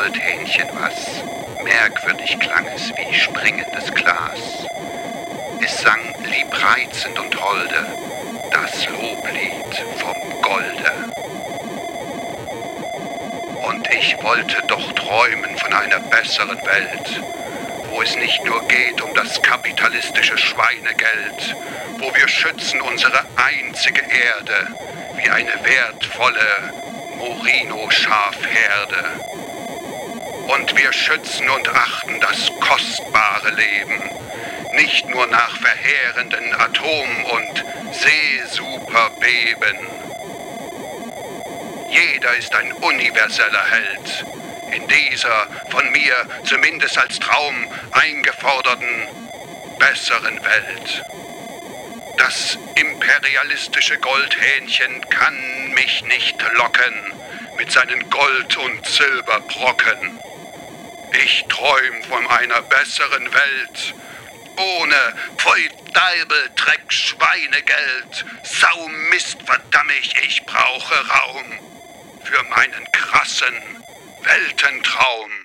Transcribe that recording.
Goldhähnchen was. Merkwürdig klang es wie springendes Glas. Es sang liebreizend und holde, das Loblied vom Golde. Und ich wollte doch träumen von einer besseren Welt, wo es nicht nur geht um das kapitalistische Schweinegeld, wo wir schützen unsere einzige Erde wie eine wertvolle Merino-Schafherde. Und wir schützen und achten das kostbare Leben, nicht nur nach verheerenden Atom- und Seesuperbeben. Jeder ist ein universeller Held in dieser von mir zumindest als Traum eingeforderten besseren Welt. Das imperialistische Goldhähnchen kann mich nicht locken mit seinen Gold- und Silberbrocken. Ich träum von einer besseren Welt, ohne Pfui, Deibel, Dreck, Schweinegeld, Sau, Mist, verdammig, ich brauche Raum für meinen krassen Weltentraum.